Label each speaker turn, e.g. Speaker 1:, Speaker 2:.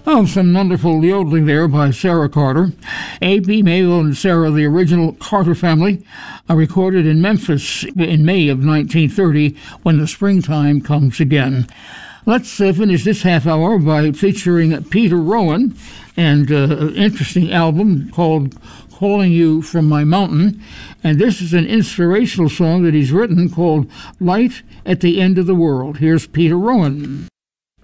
Speaker 1: Oh, some wonderful yodeling there by Sarah Carter. A.B. Mabel and Sarah, the original Carter family, are recorded in Memphis in May of 1930 when the springtime comes again. Let's finish this half hour by featuring Peter Rowan and an interesting album called Calling You From My Mountain. And this is an inspirational song that he's written called Light at the End of the World. Here's Peter Rowan.